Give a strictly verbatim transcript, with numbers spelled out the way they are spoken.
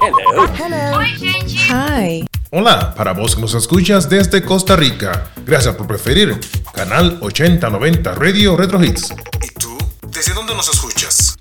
Hello. Hello. Oi, gente. Hi. Hola, para vos que nos escuchas desde Costa Rica, gracias por preferir Canal ochenta noventa Radio Retro Hits. ¿Y tú? ¿Desde dónde nos escuchas?